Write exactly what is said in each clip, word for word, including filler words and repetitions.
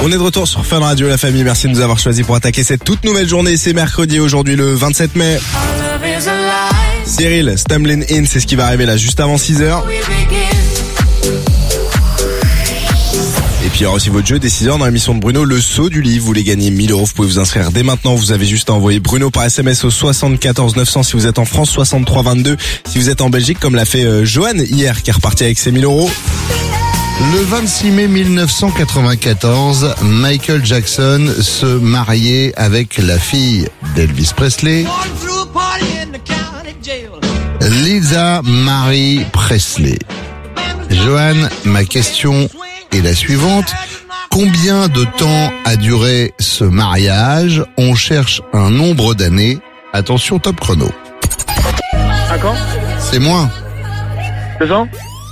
On est de retour sur Fun Radio, la famille. Merci de nous avoir choisi pour attaquer cette toute nouvelle journée. C'est mercredi, aujourd'hui le vingt-sept mai. Cyril, Stumbling In, c'est ce qui va arriver là juste avant six heures. Et puis il y aura aussi votre jeu dès six heures dans l'émission de Bruno, le saut du livre. Vous voulez gagner mille euros, vous pouvez vous inscrire dès maintenant. Vous avez juste à envoyer Bruno par S M S au soixante-quatorze neuf cents si vous êtes en France, soixante-trois vingt-deux si vous êtes en Belgique, comme l'a fait euh, Johan hier qui est reparti avec ses mille euros. Le vingt-six mai mille neuf cent quatre-vingt-quatorze, Michael Jackson se mariait avec la fille d'Elvis Presley, Lisa Marie Presley. Johan, ma question est la suivante. Combien de temps a duré ce mariage? On cherche un nombre d'années. Attention, top chrono. cinq ans? C'est moins. deux ans?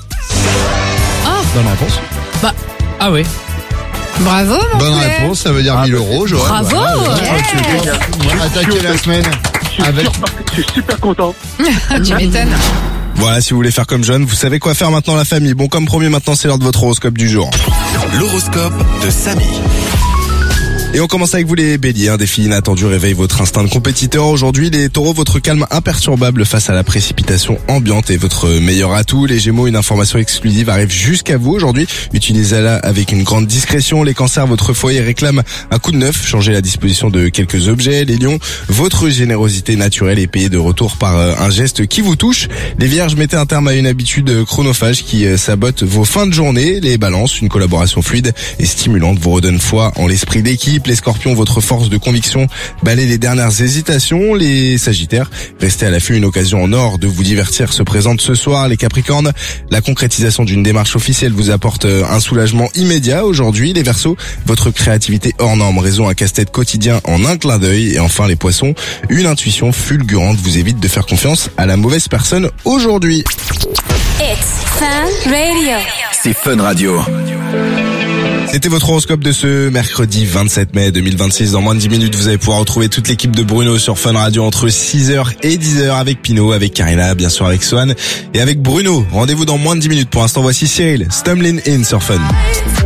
Bonne réponse. Bah, ah oui. Bravo, mon Bonne frère. réponse, ça veut dire mille euros, Johan. Bravo. Voilà, voilà. Yeah. Attaquer la semaine Je suis, avec... super, je suis super content. Tu m'étonnes. Voilà, si vous voulez faire comme John, vous savez quoi faire maintenant la famille. Bon, comme promis, maintenant c'est l'heure de votre horoscope du jour. L'horoscope de Samy. Et on commence avec vous les béliers, un défi inattendu réveille votre instinct de compétiteur. Aujourd'hui les taureaux, votre calme imperturbable face à la précipitation ambiante est votre meilleur atout. Les gémeaux, une information exclusive arrive jusqu'à vous aujourd'hui, utilisez-la avec une grande discrétion. Les cancers, votre foyer réclame un coup de neuf, changez la disposition de quelques objets. Les lions, votre générosité naturelle est payée de retour par un geste qui vous touche. Les vierges, mettez un terme à une habitude chronophage qui sabote vos fins de journée. Les balances, une collaboration fluide et stimulante vous redonne foi en l'esprit d'équipe. Les scorpions, votre force de conviction balaie les dernières hésitations. Les sagittaires, restez à l'affût, une occasion en or de vous divertir se présente ce soir. Les capricornes, la concrétisation d'une démarche officielle vous apporte un soulagement immédiat aujourd'hui. Les verseaux, votre créativité hors norme résout un casse-tête quotidien en un clin d'œil. Et enfin les poissons, une intuition fulgurante vous évite de faire confiance à la mauvaise personne aujourd'hui. It's Fun Radio. C'est Fun Radio. C'était votre horoscope de ce mercredi vingt-sept mai deux mille vingt-six. Dans moins de dix minutes, vous allez pouvoir retrouver toute l'équipe de Bruno sur Fun Radio entre six heures et dix heures avec Pino, avec Karina, bien sûr avec Swan et avec Bruno. Rendez-vous dans moins de dix minutes. Pour l'instant, voici Cyril, Stumbling In sur Fun.